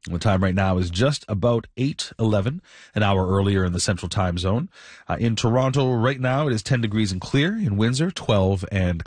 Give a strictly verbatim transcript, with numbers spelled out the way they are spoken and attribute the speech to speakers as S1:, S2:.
S1: The time right now is just about eight eleven, an hour earlier in the Central Time Zone. Uh, in Toronto right now, it is ten degrees and clear. In Windsor, twelve and